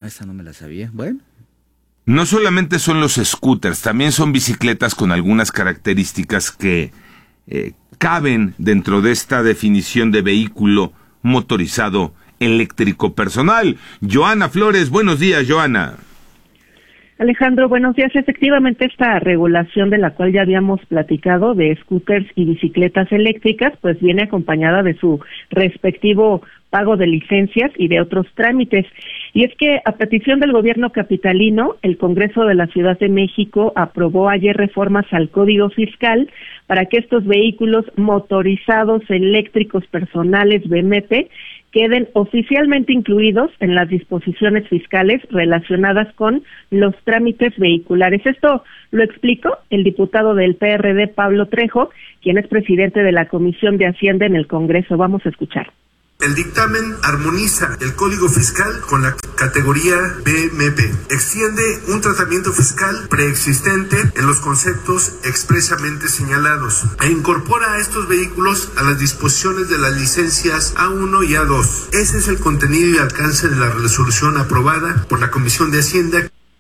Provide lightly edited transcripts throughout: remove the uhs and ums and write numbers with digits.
esa no me la sabía. Bueno. No solamente son los scooters, también son bicicletas con algunas características que caben dentro de esta definición de vehículo motorizado eléctrico personal. Joana Flores, buenos días, Joana. Alejandro, buenos días. Efectivamente, esta regulación de la cual ya habíamos platicado de scooters y bicicletas eléctricas, pues viene acompañada de su respectivo pago de licencias y de otros trámites. Y es que a petición del gobierno capitalino, el Congreso de la Ciudad de México aprobó ayer reformas al Código Fiscal para que estos vehículos motorizados eléctricos personales BMP queden oficialmente incluidos en las disposiciones fiscales relacionadas con los trámites vehiculares. Esto lo explicó el diputado del PRD, Pablo Trejo, quien es presidente de la Comisión de Hacienda en el Congreso. Vamos a escuchar. El dictamen armoniza el Código Fiscal con la categoría BMP. Extiende un tratamiento fiscal preexistente en los conceptos expresamente señalados e incorpora a estos vehículos a las disposiciones de las licencias A1 y A2. Ese es el contenido y alcance de la resolución aprobada por la Comisión de Hacienda.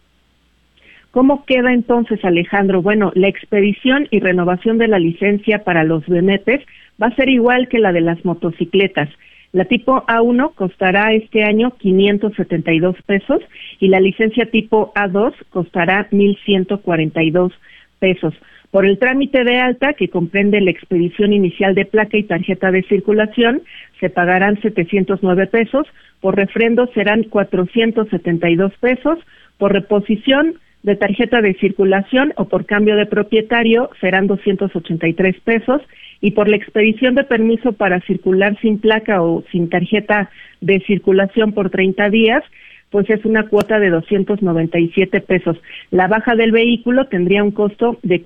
¿Cómo queda entonces, Alejandro? Bueno, la expedición y renovación de la licencia para los BMPs va a ser igual que la de las motocicletas. La tipo A1 costará este año 572 pesos y la licencia tipo A2 costará 1,142 pesos. Por el trámite de alta, que comprende la expedición inicial de placa y tarjeta de circulación, se pagarán 709 pesos, por refrendo serán 472 pesos, por reposición de tarjeta de circulación o por cambio de propietario serán 283 pesos y por la expedición de permiso para circular sin placa o sin tarjeta de circulación por 30 días, pues es una cuota de 297 pesos. La baja del vehículo tendría un costo de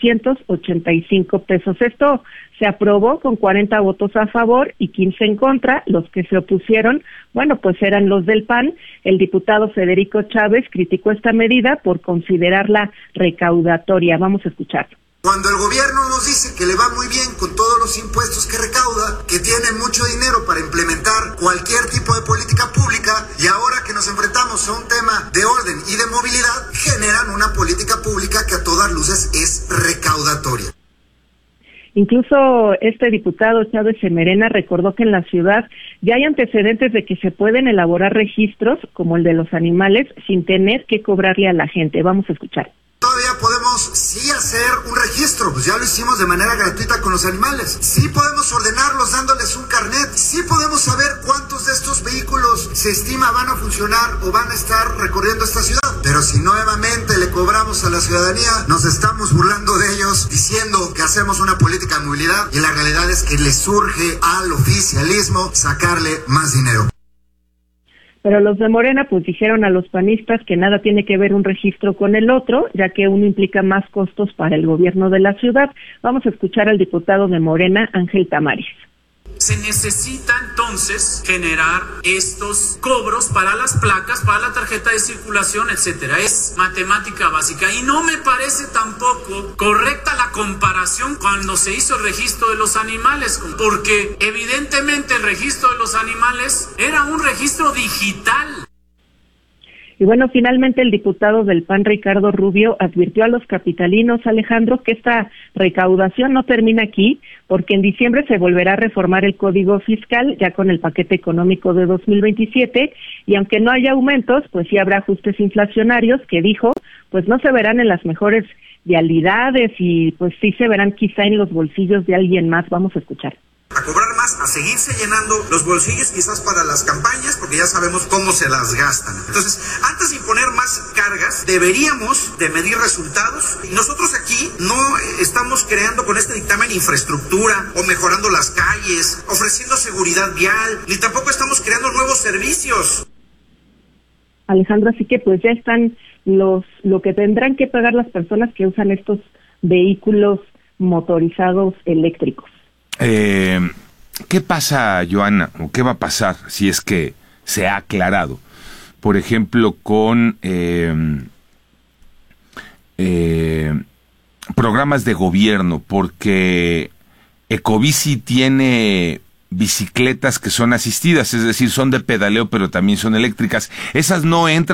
485 pesos. Esto se aprobó con 40 votos a favor y 15 en contra. Los que se opusieron, bueno, pues eran los del PAN. El diputado Federico Chávez criticó esta medida por considerarla recaudatoria. Vamos a escuchar. Cuando el gobierno nos dice que le va muy bien con todos los impuestos que recauda, que tiene mucho dinero para implementar cualquier tipo de política pública, y ahora que nos enfrentamos a un tema de orden y de movilidad, generan una política pública que a todas luces es recaudatoria. Incluso este diputado Chávez Semerena recordó que en la ciudad ya hay antecedentes de que se pueden elaborar registros como el de los animales sin tener que cobrarle a la gente. Vamos a escuchar. Todavía podemos sí hacer un registro, pues ya lo hicimos de manera gratuita con los animales. Sí podemos ordenarlos dándoles un carnet. Sí podemos saber cuántos de estos vehículos se estima van a funcionar o van a estar recorriendo esta ciudad. Pero si nuevamente le cobramos a la ciudadanía, nos estamos burlando de ellos, diciendo que hacemos una política de movilidad y la realidad es que le surge al oficialismo sacarle más dinero. Pero los de Morena pues dijeron a los panistas que nada tiene que ver un registro con el otro, ya que uno implica más costos para el gobierno de la ciudad. Vamos a escuchar al diputado de Morena, Ángel Tamariz. Se necesita entonces generar estos cobros para las placas, para la tarjeta de circulación, etcétera. Es matemática básica y no me parece tampoco correcta la comparación cuando se hizo el registro de los animales, porque evidentemente el registro de los animales era un registro digital. Y bueno, finalmente el diputado del PAN, Ricardo Rubio, advirtió a los capitalinos, Alejandro, que esta recaudación no termina aquí, porque en diciembre se volverá a reformar el Código Fiscal, ya con el paquete económico de 2027, y aunque no haya aumentos, pues sí habrá ajustes inflacionarios, que dijo, pues no se verán en las mejores vialidades y pues sí se verán quizá en los bolsillos de alguien más. Vamos a escuchar. A cobrar más, a seguirse llenando los bolsillos quizás para las campañas, porque ya sabemos cómo se las gastan. Entonces, antes de imponer más cargas, deberíamos de medir resultados. Y nosotros aquí no estamos creando con este dictamen infraestructura o mejorando las calles, ofreciendo seguridad vial, ni tampoco estamos creando nuevos servicios. Alejandro, así que pues ya están lo que tendrán que pagar las personas que usan estos vehículos motorizados eléctricos. ¿Qué pasa, Joana, o qué va a pasar si es que se ha aclarado? Por ejemplo, con programas de gobierno, porque Ecobici tiene bicicletas que son asistidas, es decir, son de pedaleo, pero también son eléctricas. Esas no entran